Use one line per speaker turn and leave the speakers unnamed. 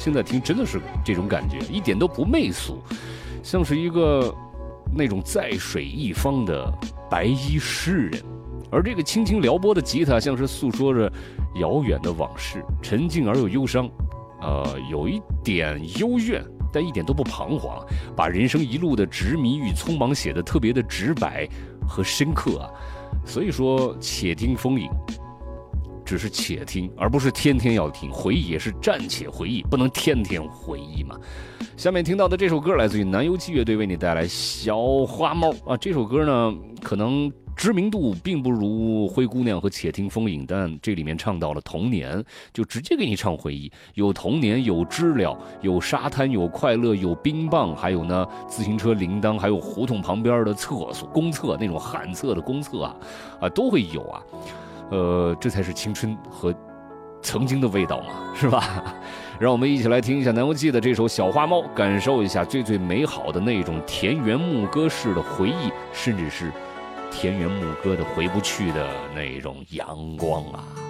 现在听真的是这种感觉，一点都不媚俗，像是一个那种在水一方的白衣诗人。而这个轻轻撩拨的吉他，像是诉说着遥远的往事，沉静而又忧伤，有一点幽怨，但一点都不彷徨，把人生一路的执迷与匆忙写得特别的直白和深刻啊。所以说，且听风影，只是且听，而不是天天要听。回忆也是暂且回忆，不能天天回忆嘛。下面听到的这首歌来自于南游记乐队为你带来《小花猫》啊，这首歌呢，可能知名度并不如灰姑娘和且听风影，但这里面唱到了童年，就直接给你唱回忆，有童年，有知了，有沙滩，有快乐，有冰棒，还有呢自行车铃铛，还有胡同旁边的厕所公厕，那种旱厕的公厕啊都会有啊。这才是青春和曾经的味道嘛，是吧？让我们一起来听一下南游记的这首《小花猫》，感受一下最最美好的那种田园牧歌式的回忆，甚至是田园牧歌的回不去的那种阳光啊。